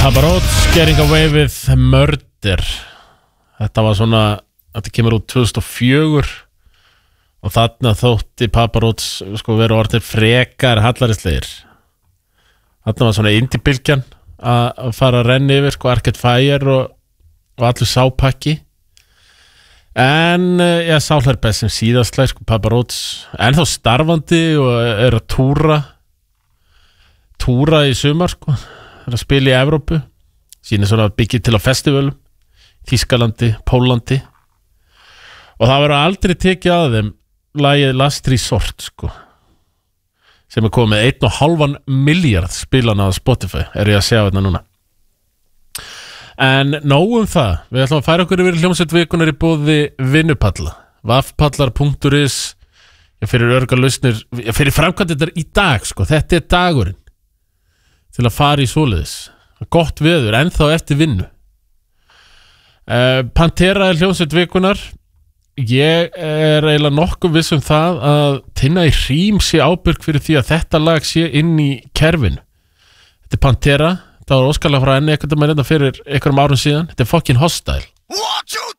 Papa Roach, Getting Away with Murder. Þetta var svona, þetta kemur út 2004 og þarna þótti Papa Roach sko vera orðnir frekar hallarislegir. Þarna var svona indie-bylgjan að fara að renna yfir sko Arcade Fire og allur sápakki. En já, Sálar Best sem síðastlega sko Papa Roach ennþá starfandi og er að túra í sumar sko. Er að spila í Evrópu, sína svona byggið til á festivalum, Þýskalandi, Pólandi, og það verður aldrei tekið að þeim lagið Last Resort sko, sem komið með 1,5 miljard spilana á Spotify, er ég að segja þetta núna. En nóg það, við ætlum að færa okkur yfir hljómsveit vikunar í boði Vinnupalla, vafpallar.is, fyrir örga lausnir, fyrir framkvæmdar í dag sko, þetta er dagurinn til að fara í svoleiðis. Gott veður, ennþá eftir vinnu. Pantera er hljómsveit vikunar. Ég er eiginlega nokkuð viss það að Tinna í Hrím sé ábyrg fyrir því að þetta lag sé inn í kerfinu. Þetta er Pantera. Það var óskalag frá enni einhvern veginn fyrir einhverjum árum síðan. Þetta er fucking Hostile. 1, 2,